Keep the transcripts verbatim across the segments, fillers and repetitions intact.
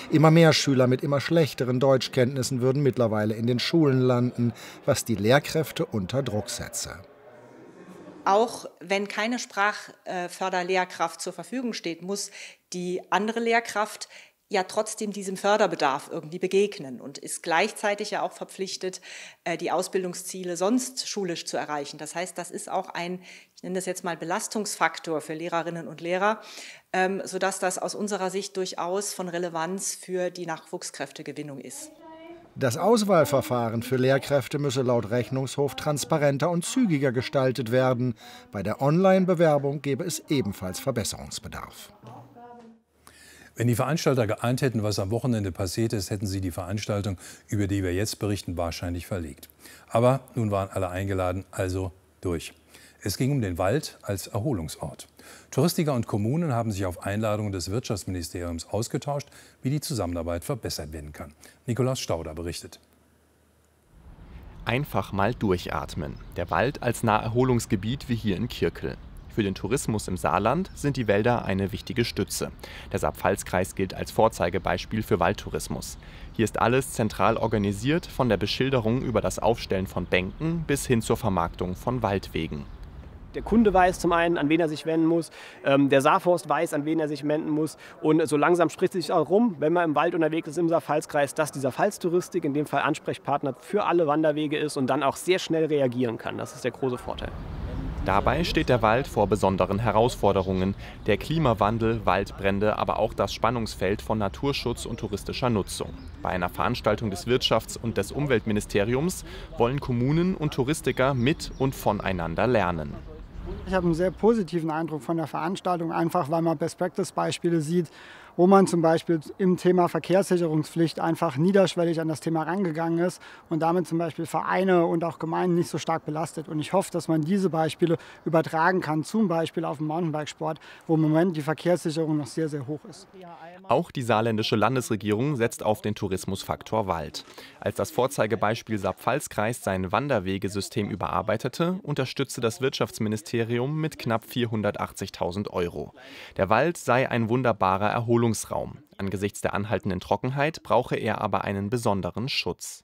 Immer mehr Schüler mit immer schlechteren Deutschkenntnissen würden mittlerweile in den Schulen landen, was die Lehrkräfte unter Druck setze. Auch wenn keine Sprachförderlehrkraft zur Verfügung steht, muss die andere Lehrkraft ja trotzdem diesem Förderbedarf irgendwie begegnen und ist gleichzeitig ja auch verpflichtet, die Ausbildungsziele sonst schulisch zu erreichen. Das heißt, das ist auch ein, ich nenne das jetzt mal Belastungsfaktor für Lehrerinnen und Lehrer, sodass das aus unserer Sicht durchaus von Relevanz für die Nachwuchskräftegewinnung ist. Das Auswahlverfahren für Lehrkräfte müsse laut Rechnungshof transparenter und zügiger gestaltet werden. Bei der Online-Bewerbung gäbe es ebenfalls Verbesserungsbedarf. Wenn die Veranstalter geahnt hätten, was am Wochenende passiert ist, hätten sie die Veranstaltung, über die wir jetzt berichten, wahrscheinlich verlegt. Aber nun waren alle eingeladen, also durch. Es ging um den Wald als Erholungsort. Touristiker und Kommunen haben sich auf Einladung des Wirtschaftsministeriums ausgetauscht, wie die Zusammenarbeit verbessert werden kann. Nikolaus Stauder berichtet. Einfach mal durchatmen. Der Wald als Naherholungsgebiet wie hier in Kirkel. Für den Tourismus im Saarland sind die Wälder eine wichtige Stütze. Der Saar-Pfalz-Kreis gilt als Vorzeigebeispiel für Waldtourismus. Hier ist alles zentral organisiert, von der Beschilderung über das Aufstellen von Bänken bis hin zur Vermarktung von Waldwegen. Der Kunde weiß zum einen, an wen er sich wenden muss, ähm, der Saarforst weiß, an wen er sich wenden muss. Und so langsam spricht sich auch rum, wenn man im Wald unterwegs ist im Saar-Pfalz-Kreis, dass dieser Pfalztouristik in dem Fall Ansprechpartner für alle Wanderwege ist und dann auch sehr schnell reagieren kann. Das ist der große Vorteil. Dabei steht der Wald vor besonderen Herausforderungen. Der Klimawandel, Waldbrände, aber auch das Spannungsfeld von Naturschutz und touristischer Nutzung. Bei einer Veranstaltung des Wirtschafts- und des Umweltministeriums wollen Kommunen und Touristiker mit und voneinander lernen. Ich habe einen sehr positiven Eindruck von der Veranstaltung, einfach weil man Best-Practice-Beispiele sieht, wo man zum Beispiel im Thema Verkehrssicherungspflicht einfach niederschwellig an das Thema rangegangen ist und damit zum Beispiel Vereine und auch Gemeinden nicht so stark belastet. Und ich hoffe, dass man diese Beispiele übertragen kann, zum Beispiel auf den Mountainbikesport, wo im Moment die Verkehrssicherung noch sehr, sehr hoch ist. Auch die saarländische Landesregierung setzt auf den Tourismusfaktor Wald. Als das Vorzeigebeispiel Saar-Pfalz-Kreis sein Wanderwegesystem überarbeitete, unterstützte das Wirtschaftsministerium mit knapp vierhundertachtzigtausend Euro. Der Wald sei ein wunderbarer Erholungsraum. Angesichts der anhaltenden Trockenheit brauche er aber einen besonderen Schutz.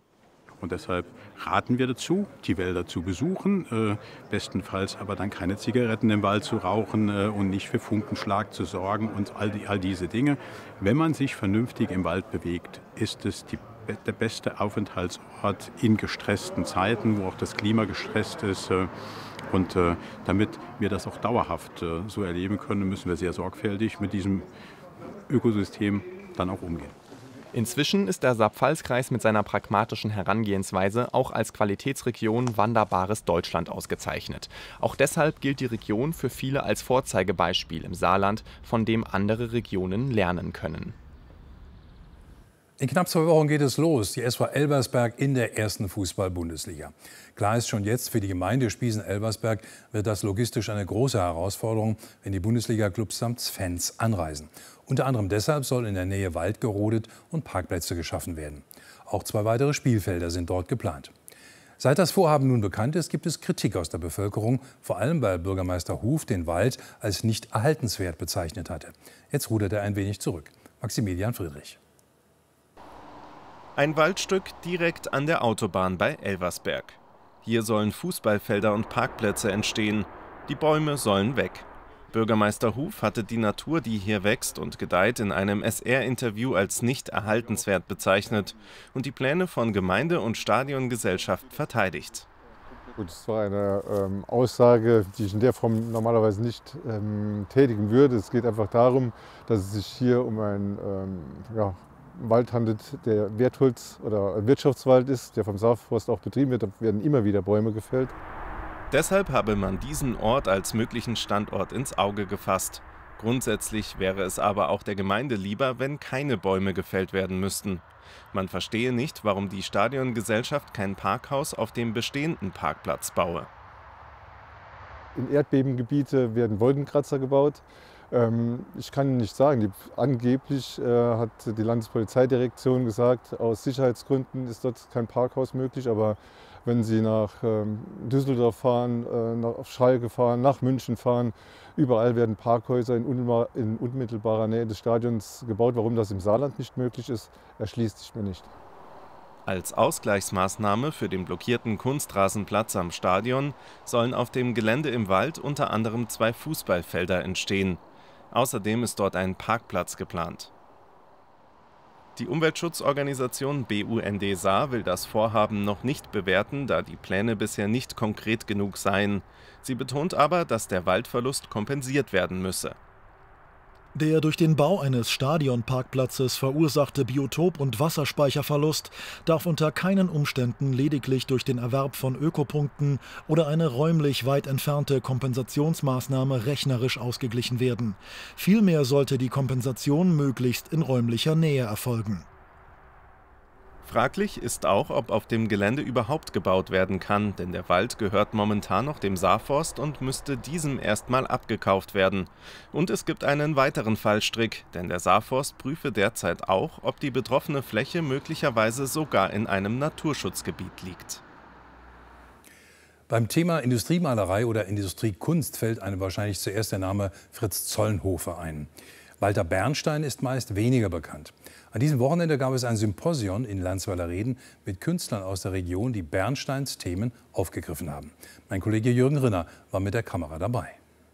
Und deshalb raten wir dazu, die Wälder zu besuchen, äh, bestenfalls aber dann keine Zigaretten im Wald zu rauchen äh, und nicht für Funkenschlag zu sorgen und all, die, all diese Dinge. Wenn man sich vernünftig im Wald bewegt, ist es die, der beste Aufenthaltsort in gestressten Zeiten, wo auch das Klima gestresst ist. Äh, und äh, damit wir das auch dauerhaft äh, so erleben können, müssen wir sehr sorgfältig mit diesem Ökosystem dann auch umgehen. Inzwischen ist der Saar-Pfalz-Kreis mit seiner pragmatischen Herangehensweise auch als Qualitätsregion Wanderbares Deutschland ausgezeichnet. Auch deshalb gilt die Region für viele als Vorzeigebeispiel im Saarland, von dem andere Regionen lernen können. In knapp zwei Wochen geht es los, die S V Elversberg in der ersten Fußball-Bundesliga. Klar ist schon jetzt, für die Gemeinde Spiesen-Elversberg wird das logistisch eine große Herausforderung, wenn die Bundesliga-Clubs samt Fans anreisen. Unter anderem deshalb soll in der Nähe Wald gerodet und Parkplätze geschaffen werden. Auch zwei weitere Spielfelder sind dort geplant. Seit das Vorhaben nun bekannt ist, gibt es Kritik aus der Bevölkerung, vor allem weil Bürgermeister Huf den Wald als nicht erhaltenswert bezeichnet hatte. Jetzt rudert er ein wenig zurück. Maximilian Friedrich. Ein Waldstück direkt an der Autobahn bei Elversberg. Hier sollen Fußballfelder und Parkplätze entstehen. Die Bäume sollen weg. Bürgermeister Huf hatte die Natur, die hier wächst und gedeiht, in einem S R-Interview als nicht erhaltenswert bezeichnet und die Pläne von Gemeinde und Stadiongesellschaft verteidigt. Gut, das war eine ähm, Aussage, die ich in der Form normalerweise nicht ähm, tätigen würde. Es geht einfach darum, dass es sich hier um ein ähm, ja, Wald handelt, der Wertholz- oder Wirtschaftswald ist, der vom Saarforst auch betrieben wird. Da werden immer wieder Bäume gefällt. Deshalb habe man diesen Ort als möglichen Standort ins Auge gefasst. Grundsätzlich wäre es aber auch der Gemeinde lieber, wenn keine Bäume gefällt werden müssten. Man verstehe nicht, warum die Stadiongesellschaft kein Parkhaus auf dem bestehenden Parkplatz baue. In Erdbebengebiete werden Wolkenkratzer gebaut. Ich kann nicht sagen, die, angeblich äh, hat die Landespolizeidirektion gesagt, aus Sicherheitsgründen ist dort kein Parkhaus möglich, aber wenn Sie nach ähm, Düsseldorf fahren, äh, nach, auf Schalke fahren, nach München fahren. Überall werden Parkhäuser in, unmittelbar, in unmittelbarer Nähe des Stadions gebaut. Warum das im Saarland nicht möglich ist, erschließt sich mir nicht. Als Ausgleichsmaßnahme für den blockierten Kunstrasenplatz am Stadion sollen auf dem Gelände im Wald unter anderem zwei Fußballfelder entstehen. Außerdem ist dort ein Parkplatz geplant. Die Umweltschutzorganisation B U N D Saar will das Vorhaben noch nicht bewerten, da die Pläne bisher nicht konkret genug seien. Sie betont aber, dass der Waldverlust kompensiert werden müsse. Der durch den Bau eines Stadionparkplatzes verursachte Biotop- und Wasserspeicherverlust darf unter keinen Umständen lediglich durch den Erwerb von Ökopunkten oder eine räumlich weit entfernte Kompensationsmaßnahme rechnerisch ausgeglichen werden. Vielmehr sollte die Kompensation möglichst in räumlicher Nähe erfolgen. Fraglich ist auch, ob auf dem Gelände überhaupt gebaut werden kann, denn der Wald gehört momentan noch dem Saarforst und müsste diesem erstmal abgekauft werden. Und es gibt einen weiteren Fallstrick, denn der Saarforst prüfe derzeit auch, ob die betroffene Fläche möglicherweise sogar in einem Naturschutzgebiet liegt. Beim Thema Industriemalerei oder Industriekunst fällt einem wahrscheinlich zuerst der Name Fritz Zollnhofer ein. Walter Bernstein ist meist weniger bekannt. An diesem Wochenende gab es ein Symposion in Landsweiler-Reden mit Künstlern aus der Region, die Bernsteins Themen aufgegriffen haben. Mein Kollege Jürgen Rinner war mit der Kamera dabei.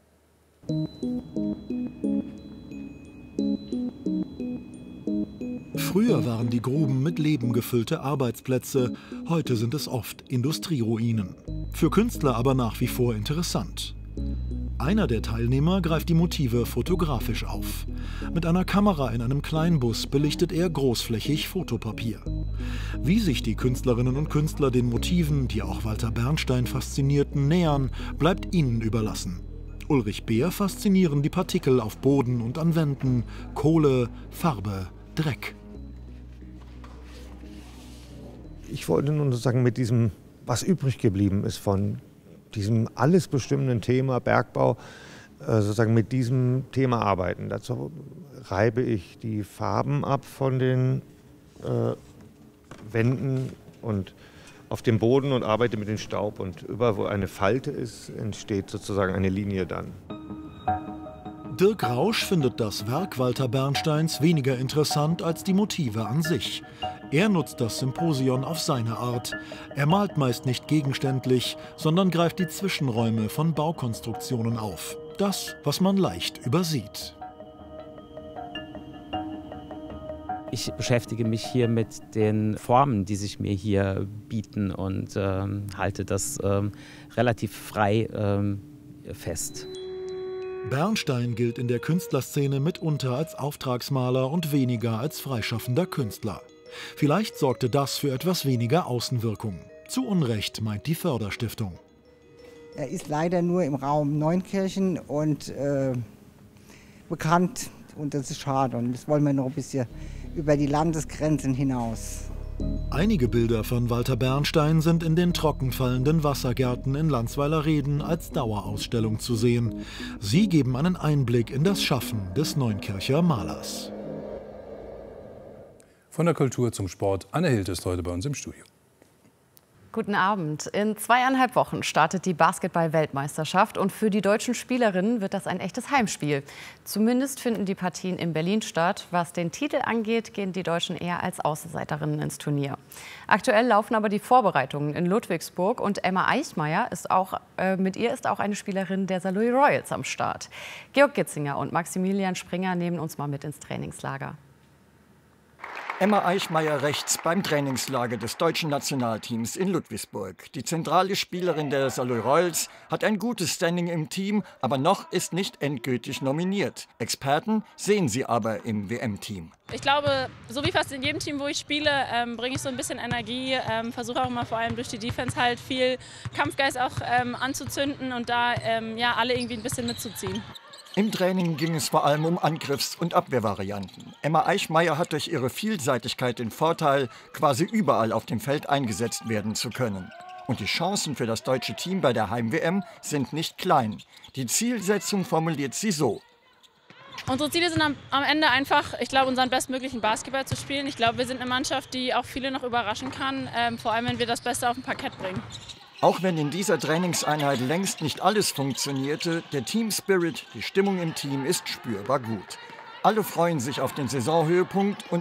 Früher waren die Gruben mit Leben gefüllte Arbeitsplätze, heute sind es oft Industrieruinen. Für Künstler aber nach wie vor interessant. Einer der Teilnehmer greift die Motive fotografisch auf. Mit einer Kamera in einem Kleinbus belichtet er großflächig Fotopapier. Wie sich die Künstlerinnen und Künstler den Motiven, die auch Walter Bernstein faszinierten, nähern, bleibt ihnen überlassen. Ulrich Beer faszinieren die Partikel auf Boden und an Wänden, Kohle, Farbe, Dreck. Ich wollte nur sagen, mit diesem, was übrig geblieben ist von diesem alles bestimmenden Thema Bergbau, sozusagen mit diesem Thema arbeiten. Dazu reibe ich die Farben ab von den äh, Wänden und auf dem Boden und arbeite mit dem Staub. Und überall, wo eine Falte ist, entsteht sozusagen eine Linie dann. Dirk Rausch findet das Werk Walter Bernsteins weniger interessant als die Motive an sich. Er nutzt das Symposion auf seine Art. Er malt meist nicht gegenständlich, sondern greift die Zwischenräume von Baukonstruktionen auf. Das, was man leicht übersieht. Ich beschäftige mich hier mit den Formen, die sich mir hier bieten und ähm, halte das ähm, relativ frei ähm, fest. Bernstein gilt in der Künstlerszene mitunter als Auftragsmaler und weniger als freischaffender Künstler. Vielleicht sorgte das für etwas weniger Außenwirkung. Zu Unrecht, meint die Förderstiftung. Er ist leider nur im Raum Neunkirchen und äh, bekannt und das ist schade. Und das wollen wir noch ein bisschen über die Landesgrenzen hinaus. Einige Bilder von Walter Bernstein sind in den trockenfallenden Wassergärten in Landsweiler-Reden als Dauerausstellung zu sehen. Sie geben einen Einblick in das Schaffen des Neunkircher Malers. Von der Kultur zum Sport. Anne Hild ist heute bei uns im Studio. Guten Abend. In zweieinhalb Wochen startet die Basketball-Weltmeisterschaft und für die deutschen Spielerinnen wird das ein echtes Heimspiel. Zumindest finden die Partien in Berlin statt. Was den Titel angeht, gehen die Deutschen eher als Außenseiterinnen ins Turnier. Aktuell laufen aber die Vorbereitungen in Ludwigsburg und Emma Eichmeyer ist auch, äh, mit ihr ist auch eine Spielerin der Saarlouis Royals am Start. Georg Gitzinger und Maximilian Springer nehmen uns mal mit ins Trainingslager. Emma Eichmeyer rechts beim Trainingslager des deutschen Nationalteams in Ludwigsburg. Die zentrale Spielerin der Saarlouis Royals hat ein gutes Standing im Team, aber noch ist nicht endgültig nominiert. Experten sehen sie aber im W M-Team. Ich glaube, so wie fast in jedem Team, wo ich spiele, ähm, bringe ich so ein bisschen Energie, ähm, versuche auch immer vor allem durch die Defense halt viel Kampfgeist auch ähm, anzuzünden und da ähm, ja, alle irgendwie ein bisschen mitzuziehen. Im Training ging es vor allem um Angriffs- und Abwehrvarianten. Emma Eichmeyer hat durch ihre Vielseitigkeit den Vorteil, quasi überall auf dem Feld eingesetzt werden zu können. Und die Chancen für das deutsche Team bei der Heim-W M sind nicht klein. Die Zielsetzung formuliert sie so: Unsere Ziele sind am, am Ende einfach, ich glaube, unseren bestmöglichen Basketball zu spielen. Ich glaube, wir sind eine Mannschaft, die auch viele noch überraschen kann, ähm, vor allem wenn wir das Beste auf den Parkett bringen. Auch wenn in dieser Trainingseinheit längst nicht alles funktionierte, der Team Spirit, die Stimmung im Team ist spürbar gut. Alle freuen sich auf den Saisonhöhepunkt und